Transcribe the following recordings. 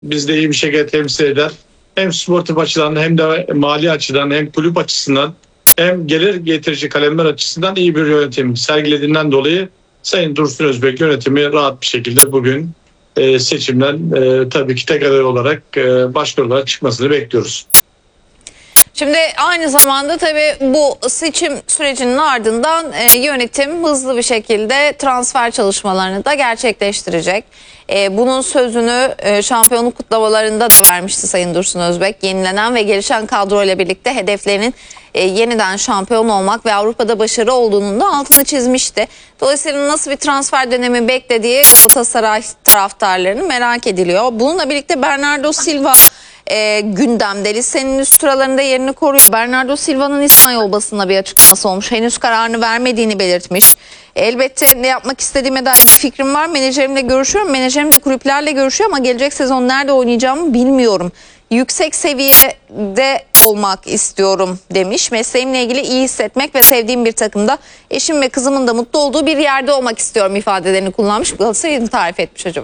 bizde iyi bir şekilde temsil eder. Hem sportif açıdan hem de mali açıdan hem kulüp açısından hem gelir getirici kalemler açısından iyi bir yönetim sergilediğinden dolayı Sayın Dursun Özbek yönetimi rahat bir şekilde bugün seçimden tabii ki tek aday olarak başkan olarak çıkmasını bekliyoruz. Şimdi aynı zamanda tabii bu seçim sürecinin ardından yönetim hızlı bir şekilde transfer çalışmalarını da gerçekleştirecek. Bunun sözünü şampiyonluk kutlamalarında da vermişti Sayın Dursun Özbek. Yenilenen ve gelişen kadroyla birlikte hedeflerinin yeniden şampiyon olmak ve Avrupa'da başarı olduğunun da altını çizmişti. Dolayısıyla nasıl bir transfer dönemi beklediği Galatasaray taraftarlarının merak ediliyor. Bununla birlikte Bernardo Silva gündemde, listenin üst sıralarında yerini koruyor. Bernardo Silva'nın İspanyol basınına bir açıklaması olmuş. Henüz kararını vermediğini belirtmiş. Elbette ne yapmak istediğime dair bir fikrim var. Menajerimle görüşüyorum. Menajerim de kulüplerle görüşüyor ama gelecek sezon nerede oynayacağımı bilmiyorum. Yüksek seviyede olmak istiyorum demiş. Mesleğimle ilgili iyi hissetmek ve sevdiğim bir takımda eşim ve kızımın da mutlu olduğu bir yerde olmak istiyorum ifadelerini kullanmış. Galatasaray'ı tarif etmiş acaba?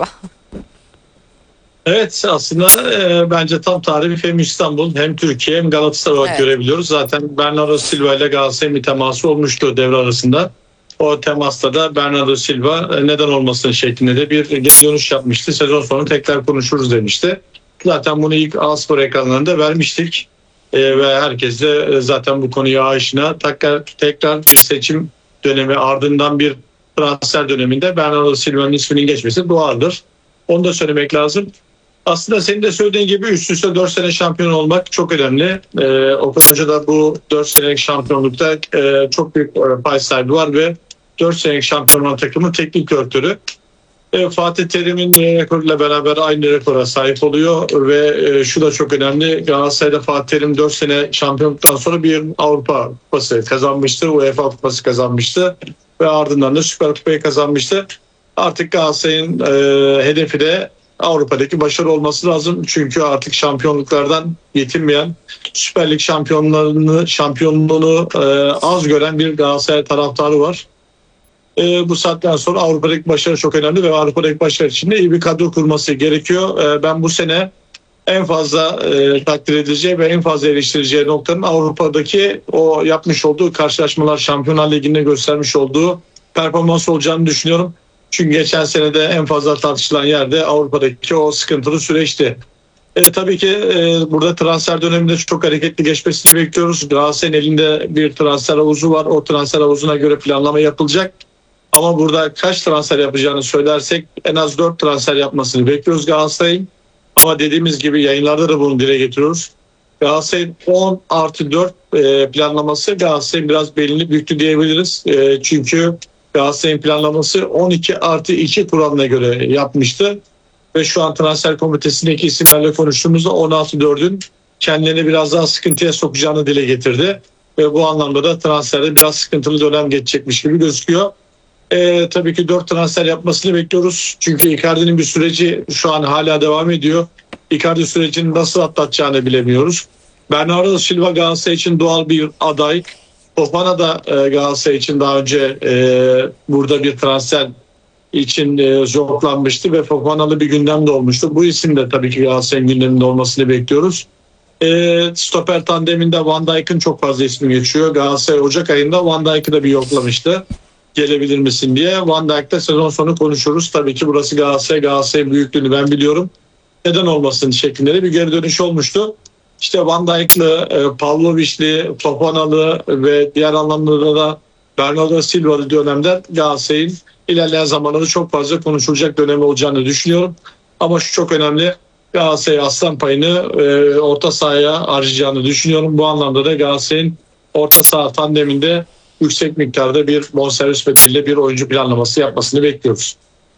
Evet, aslında bence tam tarifi hem İstanbul hem Türkiye hem Galatasaray olarak görebiliyoruz. Zaten Bernardo Silva ile Galatasaray'ın bir teması olmuştu devre arasında. O temasta da Bernardo Silva neden olmasın şeklinde de bir geri dönüş yapmıştı. Sezon sonu tekrar konuşuruz demişti. Zaten bunu ilk A-Spor ekranlarında vermiştik. Ve herkes de zaten bu konuya aşina. Tekrar bir seçim dönemi ardından bir transfer döneminde Bernardo Silva'nın isminin geçmesi doğaldır. Onu da söylemek lazım. Aslında senin de söylediğin gibi üst üste 4 sene şampiyon olmak çok önemli. Okan Hoca da bu 4 senelik şampiyonlukta çok büyük pay sahibi var ve 4 senelik şampiyon olan takımın teknik direktörü. Fatih Terim'in rekoruyla beraber aynı rekora sahip oluyor ve şu da çok önemli. Galatasaray'da Fatih Terim 4 sene şampiyonluktan sonra bir Avrupa Kupası kazanmıştı. UEFA Kupası kazanmıştı ve ardından da Süper Kupayı kazanmıştı. Artık Galatasaray'ın hedefi de Avrupa'daki başarı olması lazım. Çünkü artık şampiyonluklardan yetinmeyen, Süper Lig şampiyonluğunu az gören bir Galatasaray taraftarı var. Bu saatten sonra Avrupa'daki başarı çok önemli ve Avrupa'daki başarı için de iyi bir kadro kurması gerekiyor. Ben bu sene en fazla takdir edileceği ve en fazla eleştirileceği noktanın Avrupa'daki o yapmış olduğu karşılaşmalar, Şampiyonlar Ligi'nde göstermiş olduğu performans olacağını düşünüyorum. Çünkü geçen sene de en fazla tartışılan yerde Avrupa'daki o sıkıntılı süreçti. Tabii ki burada transfer döneminde çok hareketli geçmesini bekliyoruz. Galatasaray'ın elinde bir transfer havuzu var. O transfer havuzuna göre planlama yapılacak. Ama burada kaç transfer yapacağını söylersek en az 4 transfer yapmasını bekliyoruz Galatasaray'ın. Ama dediğimiz gibi yayınlarda da bunu dile getiriyoruz. Galatasaray'ın 10+4 planlaması Galatasaray'ın biraz belini büktü diyebiliriz. Çünkü Galatasaray'ın planlaması 12+2 kuralına göre yapmıştı. Ve şu an transfer komitesindeki isimlerle konuştuğumuzda 16+4'ün kendilerini biraz daha sıkıntıya sokacağını dile getirdi. Ve bu anlamda da transferde biraz sıkıntılı dönem geçecekmiş gibi gözüküyor. Tabii ki 4 transfer yapmasını bekliyoruz. Çünkü Icardi'nin bir süreci şu an hala devam ediyor. Icardi sürecini nasıl atlatacağını bilemiyoruz. Bernardo Silva Galatasaray için doğal bir aday. Fofana da Galatasaray için daha önce burada bir transfer için zorlanmıştı ve Fofana'lı bir gündem de olmuştu. Bu isim de tabii ki Galatasaray'ın gündeminde olmasını bekliyoruz. Stoper tandeminde Van Dijk'ın çok fazla ismi geçiyor. Galatasaray Ocak ayında Van Dijk'ı da bir yoklamıştı. Gelebilir misin diye. Van Dijk'ta sezon sonu konuşuruz. Tabii ki burası Galatasaray'ın büyüklüğünü ben biliyorum. Neden olmasın şeklinde de bir geri dönüş olmuştu. İşte Van Dijk'lı, Pavlovic'li, Fofana'lı ve diğer anlamda da Bernardo Silva'lı dönemler Galatasaray'ın ilerleyen zamanlarda çok fazla konuşulacak dönemi olacağını düşünüyorum. Ama şu çok önemli. Galatasaray aslan payını orta sahaya harcayacağını düşünüyorum. Bu anlamda da Galatasaray'ın orta saha tandeminde yüksek miktarda bir bonservis bedeliyle bir oyuncu planlaması yapmasını bekliyoruz.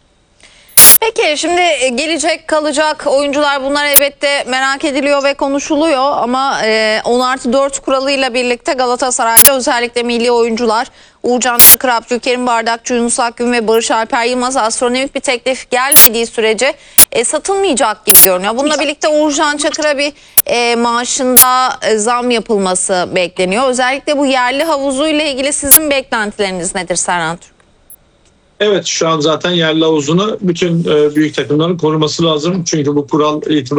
Peki şimdi gelecek kalacak oyuncular bunlar elbette merak ediliyor ve konuşuluyor ama 10+4 kuralıyla birlikte Galatasaray'da özellikle milli oyuncular Uğurcan Çakır, Abdülkerim Bardakçı, Yunus Akgün ve Barış Alper Yılmaz astronomik bir teklif gelmediği sürece satılmayacak gibi görünüyor. Bununla birlikte Uğurcan Çakır'a bir maaşında zam yapılması bekleniyor. Özellikle bu yerli havuzuyla ilgili sizin beklentileriniz nedir Serhan Türk? Evet, şu an zaten yerli havuzunu bütün büyük takımların koruması lazım. Çünkü bu kural itibariyle